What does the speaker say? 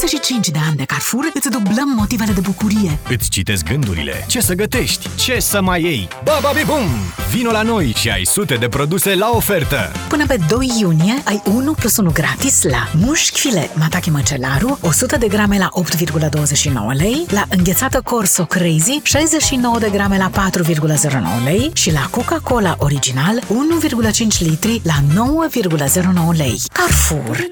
25 de ani de Carrefour îți dublăm motivele de bucurie. Îți citesc gândurile. Ce să gătești? Ce să mai iei? Baba-bi-bum! Vino la noi și ai sute de produse la ofertă! Până pe 2 iunie ai 1 plus 1 gratis la mușchi filet Matache Măcelaru 100 de grame la 8,29 lei, la înghețată Corso Crazy 69 de grame la 4,09 lei și la Coca-Cola Original 1,5 litri la 9,09 lei. Carrefour.